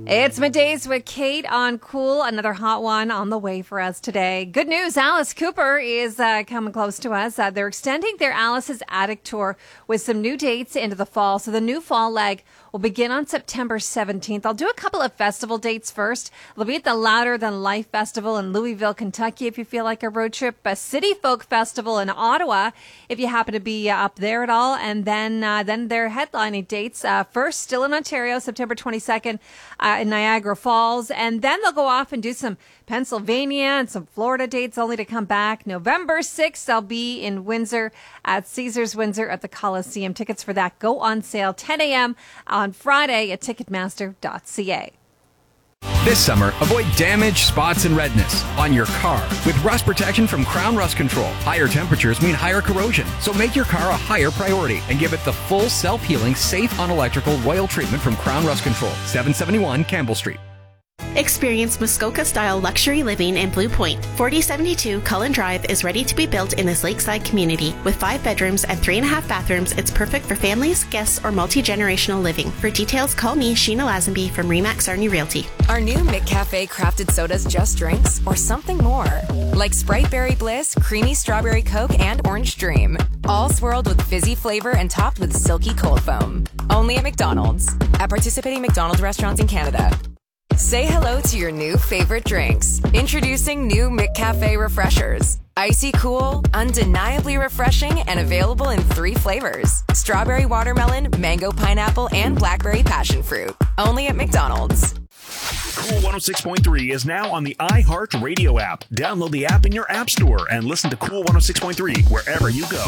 It's Middays with Kate on Cool. Another hot one on the way for us today. Good news, Alice Cooper is coming close to us. They're extending their Alice's Attic tour with some new dates into the fall. So the new fall leg will begin on September 17th. I'll do a couple of festival dates first. They'll be at the Louder Than Life Festival in Louisville, Kentucky, if you feel like a road trip. A City Folk Festival in Ottawa, if you happen to be up there at all. And then their headlining dates. First, still in Ontario, September 22nd. In Niagara Falls, and then they'll go off and do some Pennsylvania and some Florida dates only to come back. November 6th, they'll be in Windsor at Caesars Windsor at the Coliseum. Tickets for that go on sale 10 a.m. on Friday at Ticketmaster.ca. This summer, avoid damage, spots, and redness on your car with rust protection from Crown Rust Control. Higher temperatures mean higher corrosion, so make your car a higher priority and give it the full self-healing, safe on electrical royal treatment from Crown Rust Control, 771 Campbell Street. Experience Muskoka-style luxury living in Blue Point. 4072 Cullen Drive is ready to be built in this lakeside community. With 5 bedrooms and 3.5 bathrooms, it's perfect for families, guests, or multi-generational living. For details, call me, Sheena Lazenby from Remax Arnie Realty. Are new McCafe crafted sodas just drinks or something more? Like Sprite Berry Bliss, Creamy Strawberry Coke, and Orange Dream. All swirled with fizzy flavor and topped with silky cold foam. Only at McDonald's. At participating McDonald's restaurants in Canada. Say hello to your new favorite drinks. Introducing new McCafe Refreshers. Icy cool, undeniably refreshing, and available in 3 flavors. Strawberry watermelon, mango pineapple, and blackberry passion fruit. Only at McDonald's. Cool 106.3 is now on the iHeart Radio app. Download the app in your app store and listen to Cool 106.3 wherever you go.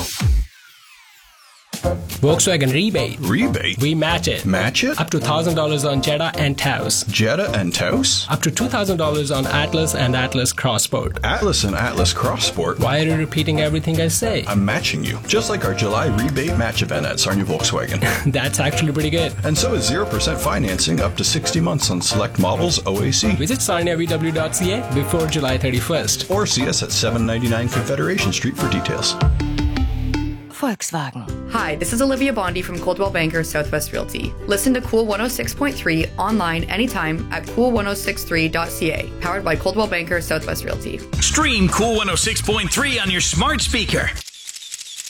Volkswagen rebate. Rebate? We match it. Match it? Up to $1,000 on Jetta and Taos. Jetta and Taos? Up to $2,000 on Atlas and Atlas Crossport. Atlas and Atlas Crossport? Why are you repeating everything I say? I'm matching you. Just like our July rebate match event at Sarnia Volkswagen. That's actually pretty good. And so is 0% financing up to 60 months on select models OAC. Visit sarniavw.ca before July 31st. Or see us at 799 Confederation Street for details. Volkswagen. Hi, this is Olivia Bondi from Coldwell Banker Southwest Realty. Listen to Cool 106.3 online anytime at cool1063.ca. Powered by Coldwell Banker Southwest Realty. Stream Cool 106.3 on your smart speaker.